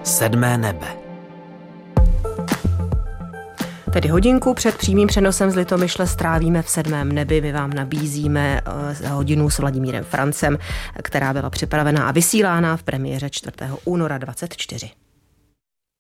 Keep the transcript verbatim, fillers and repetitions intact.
Sedmé nebe. Tedy hodinku před přímým přenosem z Litomyšle strávíme v Sedmém nebi. My vám nabízíme hodinu s Vladimírem Francem, která byla připravena a vysílána v premiéře čtvrtého února dvacet čtyři.